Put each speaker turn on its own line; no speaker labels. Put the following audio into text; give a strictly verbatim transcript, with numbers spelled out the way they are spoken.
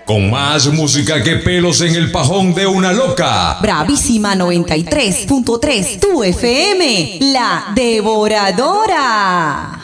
Con más música que pelos en el pajón de una loca.
Bravísima noventa y tres punto tres, tu F M, la devoradora.